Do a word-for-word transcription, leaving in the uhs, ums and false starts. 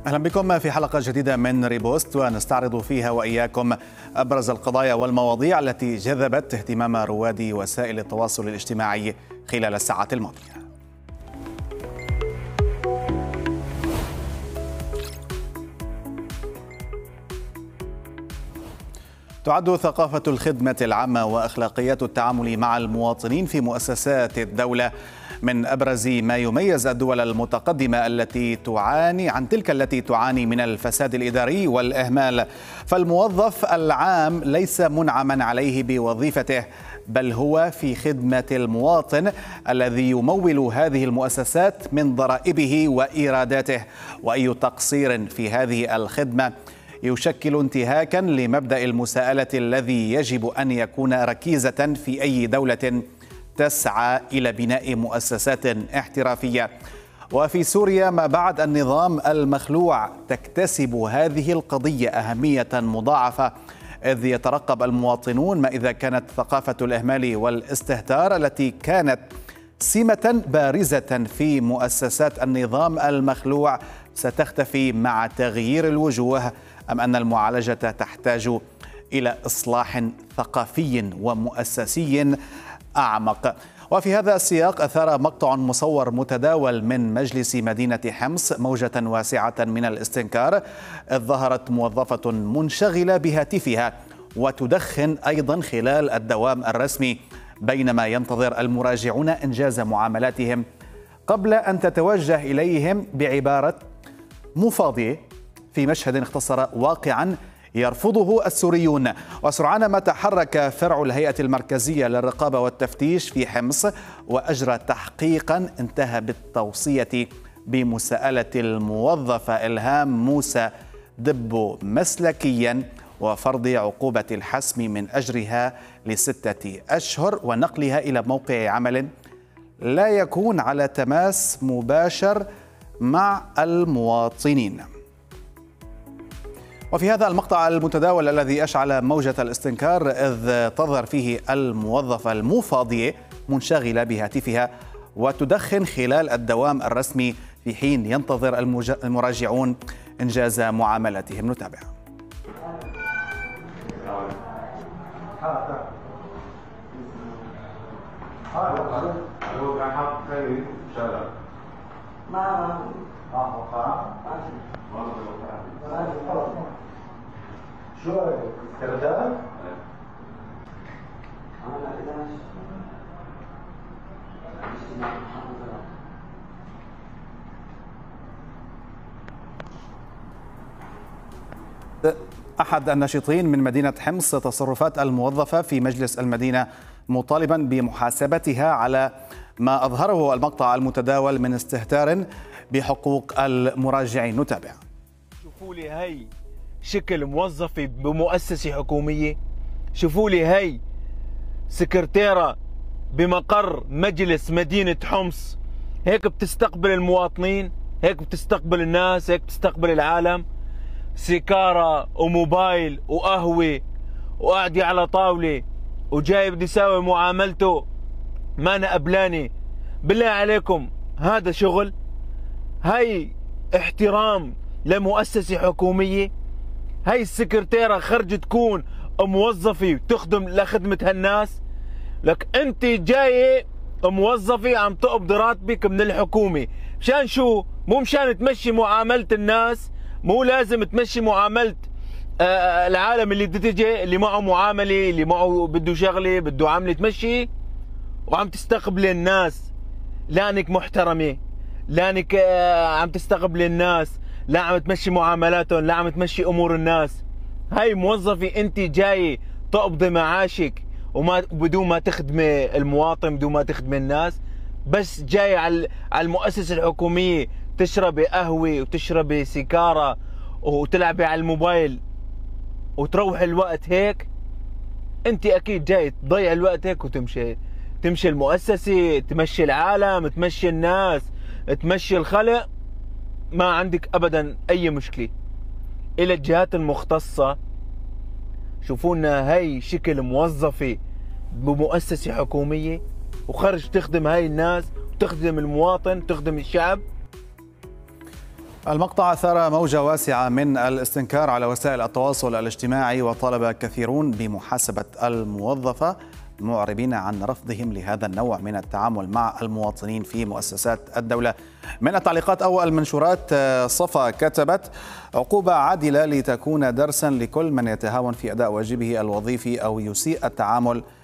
أهلا بكم في حلقة جديدة من ريبوست، ونستعرض فيها وإياكم أبرز القضايا والمواضيع التي جذبت اهتمام رواد وسائل التواصل الاجتماعي خلال الساعات الماضية. تعد ثقافة الخدمة العامة وأخلاقيات التعامل مع المواطنين في مؤسسات الدولة من أبرز ما يميز الدول المتقدمة التي تعاني عن تلك التي تعاني من الفساد الإداري والإهمال. فالموظف العام ليس منعما عليه بوظيفته، بل هو في خدمة المواطن الذي يمول هذه المؤسسات من ضرائبه وإيراداته، وأي تقصير في هذه الخدمة يشكل انتهاكا لمبدأ المساءلة الذي يجب أن يكون ركيزة في أي دولة تسعى إلى بناء مؤسسات احترافية. وفي سوريا ما بعد النظام المخلوع تكتسب هذه القضية أهمية مضاعفة، إذ يترقب المواطنون ما إذا كانت ثقافة الإهمال والاستهتار التي كانت سمة بارزة في مؤسسات النظام المخلوع ستختفي مع تغيير الوجوه، أم أن المعالجة تحتاج إلى إصلاح ثقافي ومؤسسي أعمق. وفي هذا السياق أثار مقطع مصور متداول من مجلس مدينة حمص موجة واسعة من الاستنكار، إذ ظهرت موظفة منشغلة بهاتفها وتدخن أيضا خلال الدوام الرسمي، بينما ينتظر المراجعون إنجاز معاملاتهم قبل أن تتوجه إليهم بعبارة مو فاضية، في مشهد اختصر واقعا يرفضه السوريون. وسرعان ما تحرك فرع الهيئة المركزية للرقابة والتفتيش في حمص وأجرى تحقيقا انتهى بالتوصية بمساءلة الموظفة إلهام موسى دبو مسلكيا وفرض عقوبة الحسم من أجرها لستة أشهر ونقلها إلى موقع عمل لا يكون على تماس مباشر مع المواطنين. وفي هذا المقطع المتداول الذي أشعل موجة الاستنكار، إذ تظهر فيه الموظفة المفاضية منشغلة بهاتفها وتدخن خلال الدوام الرسمي في حين ينتظر المراجعون إنجاز معاملاتهم. نتابع. شو استرداد؟ أحد الناشطين من مدينة حمص تصرفات الموظفة في مجلس المدينة، مطالبا بمحاسبتها على ما أظهره المقطع المتداول من استهتار بحقوق المراجعين. نتابع. شوفوا لي هي شكل موظفة بمؤسسة حكومية، شوفوا لي هي سكرتيرة بمقر مجلس مدينة حمص، هيك بتستقبل المواطنين، هيك بتستقبل الناس، هيك بتستقبل العالم. سيكارة وموبايل وقهوة وقاعدة على طاولة وجاي بدي ساوي معاملته ما أنا قبلاني. بالله عليكم هذا شغل؟ هاي احترام لمؤسسة حكومية؟ هاي السكرتيرة خرج تكون موظفة تخدم لخدمة هالناس؟ لك انت جاية موظفة عم تقبض راتبك من الحكومة، مشان شو؟ مو مشان تمشي معاملة الناس، مو لازم تمشي معاملة آه العالم اللي بدها تجي، اللي معه معاملة، اللي معه بده شغلة، بده عاملة تمشي، وعم تستقبل الناس لانك محترمة، لانك آه عم تستقبل الناس، لا عم تمشي معاملاتهم، لا عم تمشي امور الناس. هاي موظفة انت جاي تقبضي معاشك وما بدون ما تخدمي المواطن، بدون ما تخدمي الناس، بس جاي على على المؤسسة الحكومية تشربي قهوة وتشربي سيجارة وتلعبي على الموبايل وتروح الوقت هيك. انت اكيد جاي تضيع الوقت هيك وتمشي تمشي المؤسسة، تمشي العالم، تمشي الناس، تمشي الخلق، ما عندك ابدا اي مشكلة. الى الجهات المختصة شوفوا لنا هي شكل موظفة بمؤسسة حكومية وخرج تخدم هاي الناس وتخدم المواطن، تخدم الشعب. المقطع أثار موجة واسعة من الاستنكار على وسائل التواصل الاجتماعي، وطالب كثيرون بمحاسبة الموظفة، معربين عن رفضهم لهذا النوع من التعامل مع المواطنين في مؤسسات الدولة. من التعليقات أو المنشورات، صفا كتبت: عقوبة عادلة لتكون درسا لكل من يتهاون في أداء واجبه الوظيفي أو يسيء التعامل